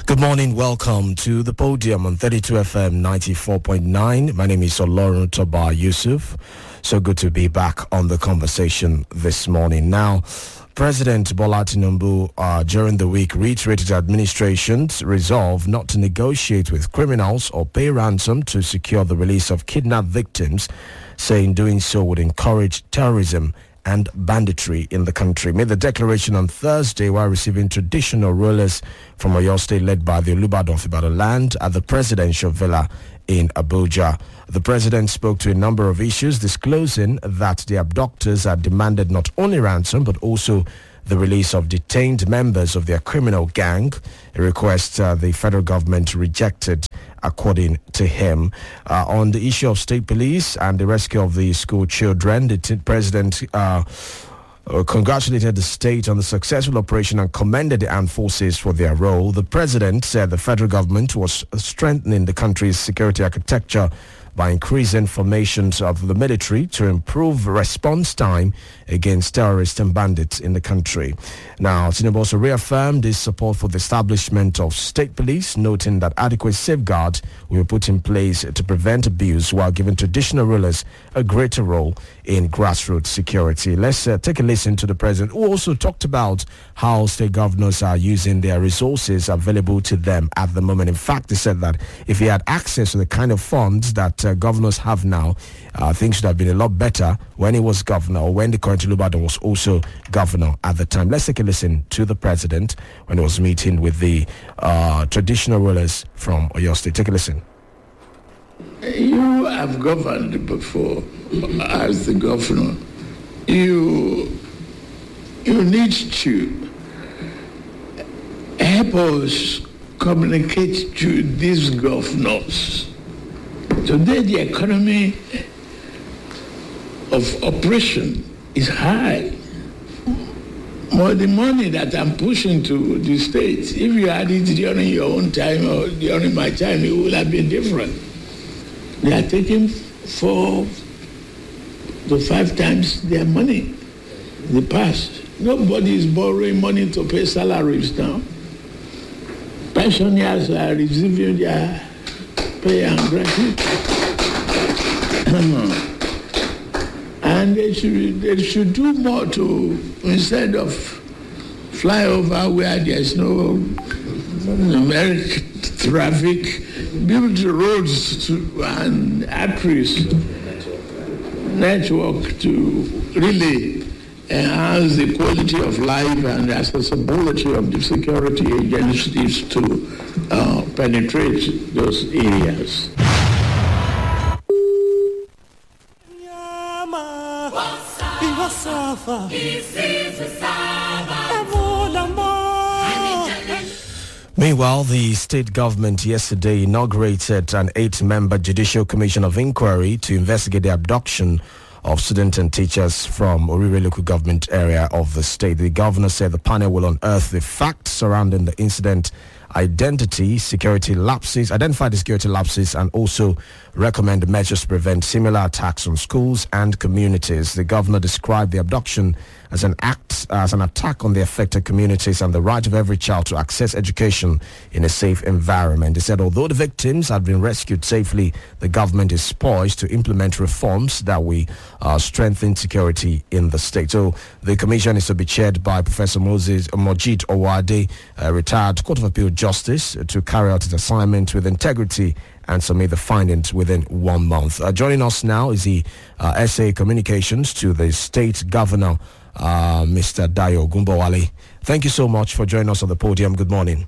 Good morning, welcome to the podium on 32 FM 94.9. My name is Olorun Toba Yusuf. So good to be back on the conversation this morning. Now, President Bola Tinubu during the week reiterated the administration's resolve not to negotiate with criminals or pay ransom to secure the release of kidnapped victims, saying doing so would encourage terrorism and banditry in the country. Made the declaration on Thursday while receiving traditional rulers from Oyo State led by the Olubadan of Ibadan land at the presidential villa in Abuja. The president spoke to a number of issues, disclosing that the abductors had demanded not only ransom but also the release of detained members of their criminal gang, a request the federal government rejected, according to him. On the issue of state police and the rescue of the school children, the president congratulated the state on the successful operation and commended the armed forces for their role. The president said the federal government was strengthening the country's security architecture by increasing formations of the military to improve response time against terrorists and bandits in the country. Now, Tinubu also reaffirmed his support for the establishment of state police, noting that adequate safeguards will be put in place to prevent abuse while giving traditional rulers a greater role in grassroots security. Let's take a listen to the president, who also talked about how state governors are using their resources available to them at the moment. In fact, he said that if he had access to the kind of funds that governors have now, things should have been a lot better when he was governor or when the current Olubadan was also governor at the time. Let's take a listen to the president when he was meeting with the traditional rulers from Oyo State. Take a listen. You have governed before as the governor. You need to help us communicate to these governors. Today, the economy of operation is high. More the money that I'm pushing to the states, if you had it during your own time or during my time, it would have been different. They are taking 4 to 5 times their money in the past. Nobody is borrowing money to pay salaries now. Pensioners are receiving their pay and gratuity. And they should do more to, instead of fly over where there's no numeric traffic, build roads and arteries, network to really enhance the quality of life and accessibility of the security agencies to penetrate those areas. Meanwhile, the state government yesterday inaugurated an 8-member judicial commission of inquiry to investigate the abduction of students and teachers from Orire local government area of the state. The governor said the panel will unearth the facts surrounding the incident, identify the security lapses, and also recommend measures to prevent similar attacks on schools and communities. The governor described the abduction as an attack on the affected communities and the right of every child to access education in a safe environment. He said although the victims have been rescued safely, the government is poised to implement reforms that will strengthen security in the state. So the commission is to be chaired by Professor Mojid Owade, retired Court of Appeal Justice, to carry out its assignment with integrity and submit the findings within 1 month. Joining us now is the SA Communications to the State Governor, Mr. Dayo Gumbawale. Thank you so much for joining us on the podium. Good morning.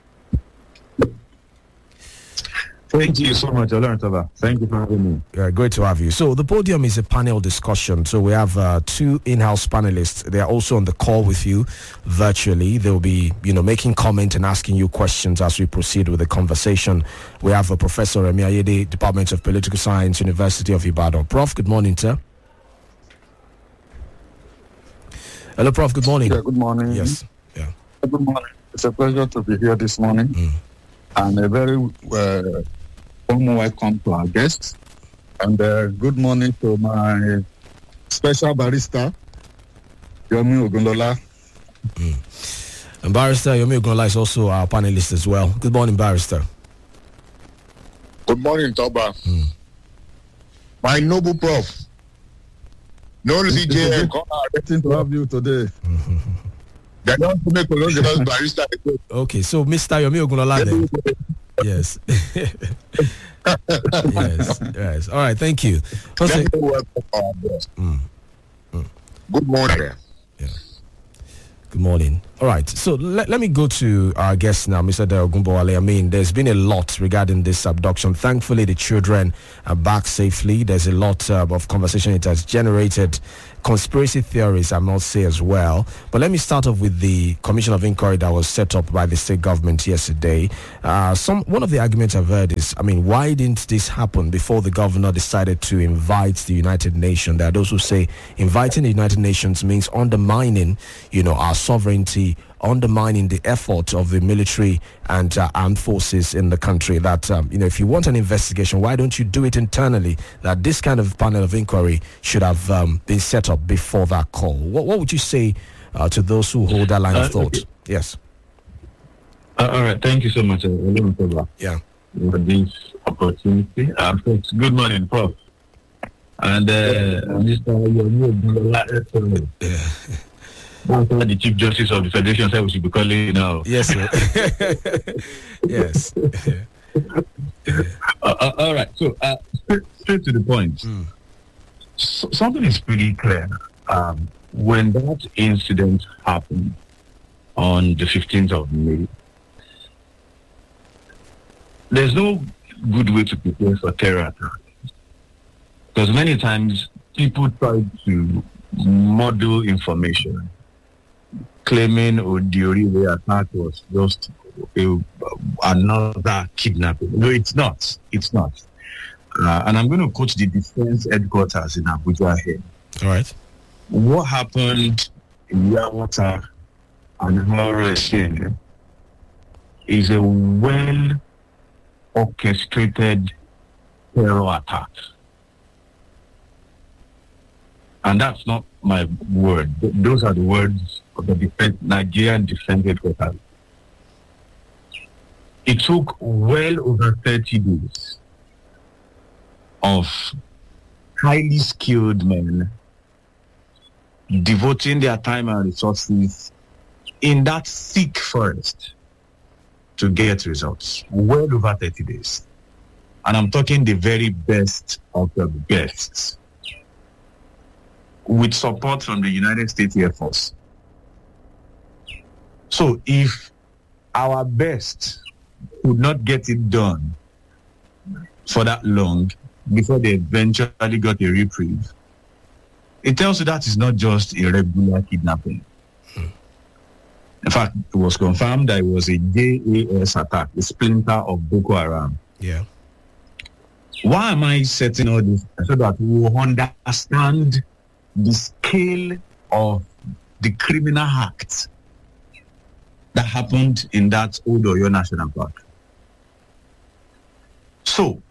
Thank you so much, Olorun. Thank you for having me. Great to have you. So the podium is a panel discussion. So we have 2 in-house panelists. They are also on the call with you virtually. They'll be, making comment and asking you questions as we proceed with the conversation. We have Professor Remi Ayede, Department of Political Science, University of Ibadan. Prof, good morning, sir. Hello, Prof. Good morning. Yeah, good morning. Yes. Yeah. Good morning. It's a pleasure to be here this morning. And a very warm welcome to our guests. And good morning to my special barrister, Yomi Ogunlola. And Barrister Yomi Ogunlola is also our panelist as well. Good morning, Barrister. Good morning, Toba. My noble prof. No CJ, Getting to have you today. They don't make a barrister. Okay, so Mr. Yomi Ogunlola then. Yes. yes. All right, thank you. Good morning. Yeah. Good morning. All right, so let me go to our guest now, Mr. Dayo Ogunbowale. I mean, there's been a lot regarding this abduction. Thankfully, the children are back safely. There's a lot of conversation it has generated. Conspiracy theories, I must say, as well. But let me start off with the commission of inquiry that was set up by the state government yesterday. One of the arguments I've heard is, I mean, why didn't this happen before the governor decided to invite the United Nations? There are those who say inviting the United Nations means undermining, our sovereignty, undermining the effort of the military and armed forces in the country. That, if you want an investigation, why don't you do it internally? That this kind of panel of inquiry should have been set up before that call. What would you say to those who hold that line of thought? Okay. Yes. All right. Thank you so much, yeah, for this opportunity. Good morning, Prof. And Mr. Yomi. That's what the Chief Justice of the Federation said we should be calling you now. Yes, sir. Yes. All right. So, straight to the point. So, something is pretty clear. When that incident happened on the 15th of May, there's no good way to prepare for terror attacks. Because many times people try to model information, claiming the Oriwe attack was just another kidnapping. No, it's not. It's not. And I'm going to quote the defense headquarters in Abuja here. All right. What happened in Yawata and Moro Exchange is a well-orchestrated terror attack. And that's not my word. Those are the words of the Nigerian Defense Headquarters. It took well over 30 days of highly skilled men devoting their time and resources in that thick forest to get results. Well over 30 days. And I'm talking the very best of the best, with support from the United States Air Force. So if our best could not get it done for that long before they eventually got a reprieve, it tells you that is not just a regular kidnapping. In fact, it was confirmed that it was a JAS attack, a splinter of Boko Haram. Yeah. Why am I setting all this? So that we will understand the scale of the criminal act that happened in that Old Oyo National Park. So,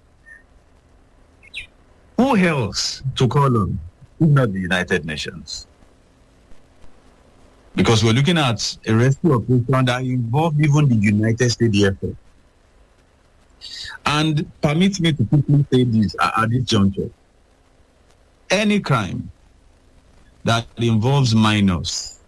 who else to call on if not the United Nations? Because we're looking at a rescue operation that involved even the United States Air Force. And permit me to quickly say this at this juncture. Any crime that involves minors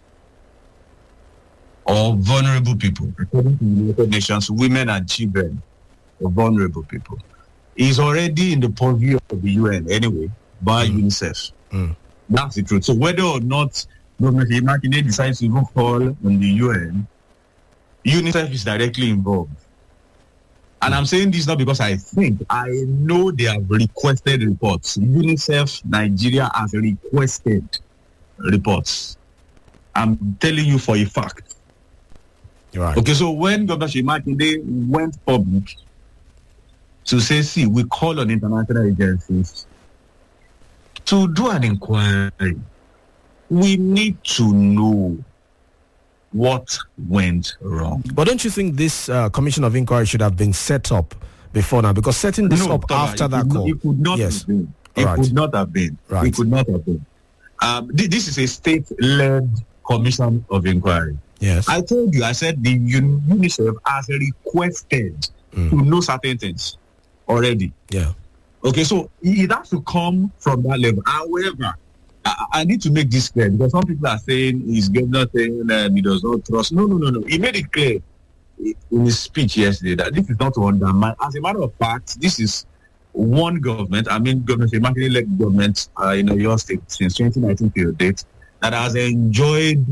or vulnerable people, according to the United Nations, women and children or vulnerable people, is already in the purview of the UN anyway, by UNICEF. That's the truth. So whether or not Governor Makinde decides to even call on the UN, UNICEF is directly involved. And I'm saying this not because I know they have requested reports. UNICEF Nigeria has requested reports. I'm telling you for a fact. Right. Okay, so when Governor Makinde went public to say, see, we call on international agencies to do an inquiry, we need to know what went wrong. But don't you think this commission of inquiry should have been set up before now? Because setting this up after that call... It could not have been. It could not have been. Right. It could not have been. This is a state-led commission of inquiry. Yes. I told you, I said the UNICEF has requested to know certain things already. Yeah. Okay, so it has to come from that level. However, I need to make this clear because some people are saying he's governor saying he does not trust. No. He made it clear in his speech yesterday that this is not to undermine. As a matter of fact, this is one government, Governor Makinde-led government in your state since 2019 till date that has enjoyed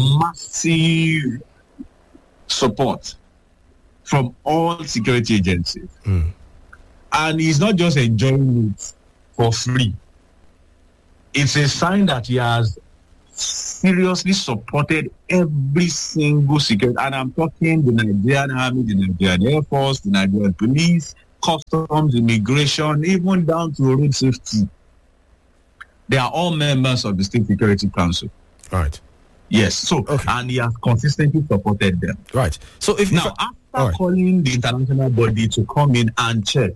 massive support from all security agencies. And he's not just enjoying it for free. It's a sign that he has seriously supported every single security. And I'm talking the Nigerian Army, the Nigerian Air Force, the Nigerian Police, Customs, Immigration, even down to road safety. They are all members of the State Security Council. Right. Yes. So, and he has consistently supported them. Right. So after calling the international body to come in and check,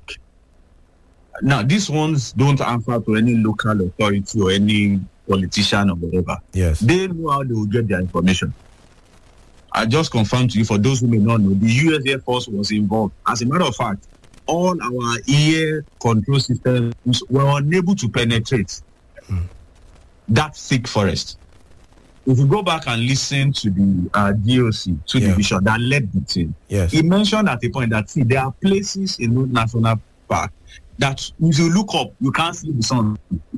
now these ones don't answer to any local authority or any politician or whatever. Yes. They know how they will get their information. I just confirmed to you, for those who may not know, the U.S. Air Force was involved. As a matter of fact, all our air control systems were unable to penetrate that thick forest. If you go back and listen to the DOC, to division that led the team, he mentioned at a point that, see, there are places in North National Park that if you look up, you can't see the sun.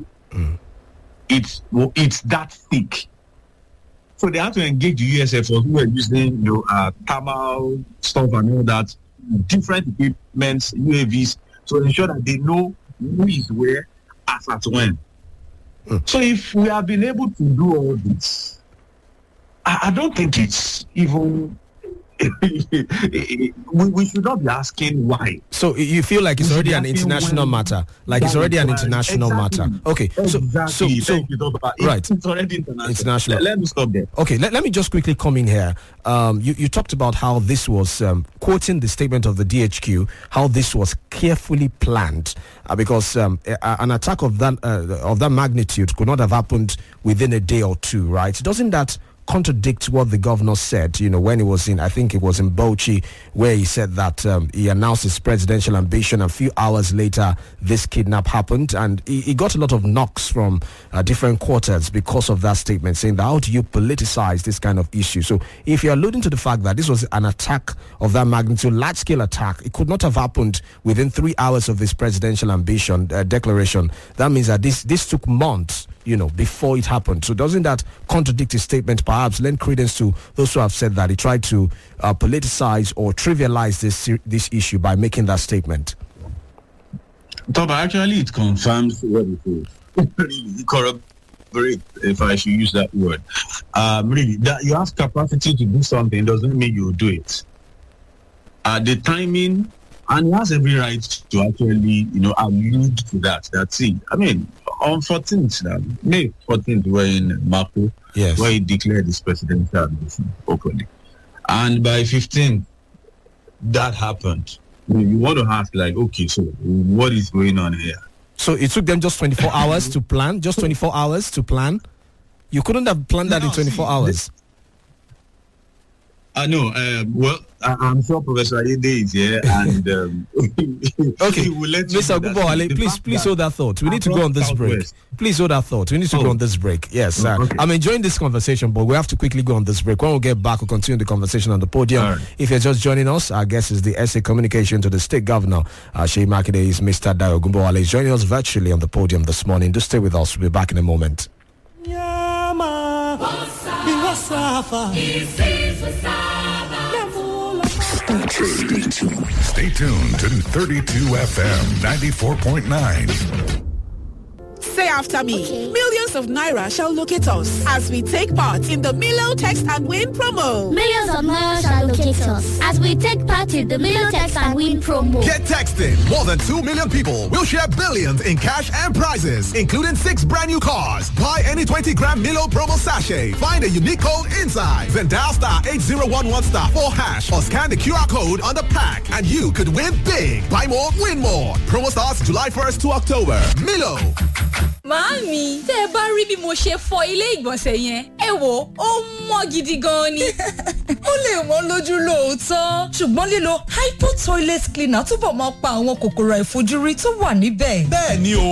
It's that thick. So they had to engage the US Air Force who were using thermal stuff and all that, different equipments, UAVs, to ensure that they know who is where as at when. So if we have been able to do all this, I don't think it's even we should not be asking why. So you feel like it's already an international matter, it's already an international matter. Okay, so right, it's already international. Let me stop there. Okay, let me just quickly come in here. You talked about how this was quoting the statement of the DHQ, how this was carefully planned because an attack of that magnitude could not have happened within a day or two, right? Doesn't that contradict what the governor said, when he was I think it was in Bauchi, where he said that he announced his presidential ambition. A few hours later, this kidnap happened, and he got a lot of knocks from different quarters because of that statement, saying that how do you politicize this kind of issue? So if you're alluding to the fact that this was an attack of that magnitude, large-scale attack, it could not have happened within 3 hours of his presidential ambition declaration. That means that this took months before it happened. So doesn't that contradict his statement, perhaps lend credence to those who have said that he tried to politicize or trivialize this issue by making that statement? But actually it confirms what it is. It corroborates, if I should use that word. Really, that you have capacity to do something doesn't mean you do it. The timing, and he has every right to actually, allude to that. That's it. On 14th, May 14th, we're in Mako, where he declared his presidential ambition openly. And by 15th, that happened. You want to ask, okay, so what is going on here? So it took them just 24 hours to plan? Just 24 hours to plan? You couldn't have planned that in 24 hours? No. I'm sure Professor Ede is here, and okay, Mr. Ogunbowale, please hold that thought. We need to go on this break. Please hold that thought. We need to go on this break. Yes, okay. I'm enjoying this conversation, but we have to quickly go on this break. When we get back, we'll continue the conversation on the podium. Right. If you're just joining us, our guest is the SA Communication to the State Governor, Seyi Makinde. Is Mr. Dayo Ogunbowale. He's joining us virtually on the podium this morning. Do stay with us. We'll be back in a moment. Stay tuned to 32 FM 94.9. Say after me. Okay. Millions of Naira shall locate us as we take part in the Milo Text and Win promo. Millions of Naira shall locate us as we take part in the Milo Text and Win promo. Get texting. More than 2 million people will share billions in cash and prizes, including 6 brand new cars. Buy any 20-gram Milo promo sachet. Find a unique code inside. Then dial star 8011 star 4 hash or scan the QR code on the pack and you could win big. Buy more, win more. Promo starts July 1st to October. Milo. Màámi, tẹ́ ẹ bá rí bí mo ṣe fọ ilé ìgbọ̀nsẹ̀ yẹn, ẹ wò ó mọ́ gidi gan ni. Ó lè wọ́n lójú lóòótọ́, ṣùgbọ́n lílo Hypo toilet cleaner túbọ̀ máa pa àwọn kòkòrò àìfojúrí tó wà níbẹ̀. Bẹ́ẹ̀ ni o.